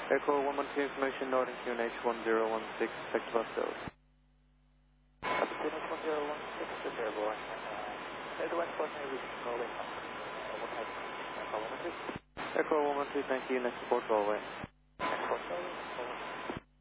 Echo 112 information, Northern QNH 1016, expect bus goes. QNH 1016, the airborne. Edward Partner, we can call in. Echo 112, thank you, next report, Galway.